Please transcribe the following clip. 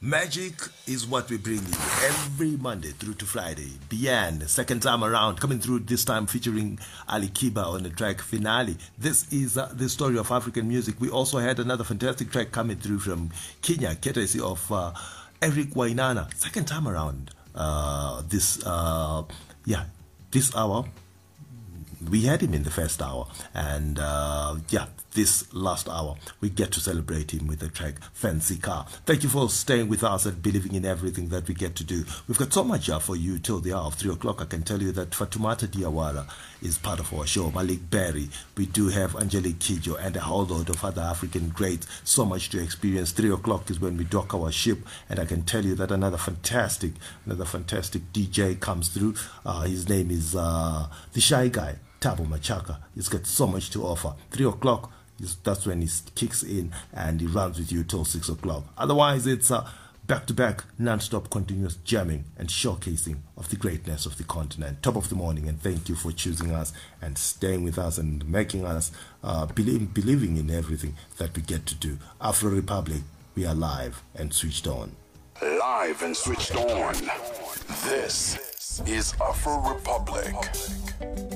Magic is what we bring you every Monday through to Friday. Bien, second time around, coming through this time featuring Ali Kiba on the track Finale. This is the story of African music. We also had another fantastic track coming through from Kenya, courtesy of Eric Wainana. Second time around, this hour. We had him in the first hour, and this last hour we get to celebrate him with the track Fancy Car. Thank you for staying with us and believing in everything that we get to do. We've got so much for you till the hour of 3 o'clock. I can tell you that Fatumata Diawara is part of our show. Malik Berry, we do have Angelique Kidjo and a whole lot of other African greats. So much to experience. 3 o'clock is when we dock our ship, and I can tell you that another fantastic DJ comes through. His name is the Shy Guy, Tabo Machaka. He's got so much to offer. 3 o'clock, that's when he kicks in and he runs with you till 6 o'clock. Otherwise, it's back-to-back, non-stop, continuous jamming and showcasing of the greatness of the continent. Top of the morning, and thank you for choosing us and staying with us and making us believing in everything that we get to do. Afro Republic, we are live and switched on. Live and switched on. This is Afro Republic.